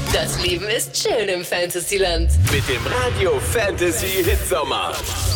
Das Leben ist schön im Fantasyland. Mit dem Radio Fantasy Hitsommer.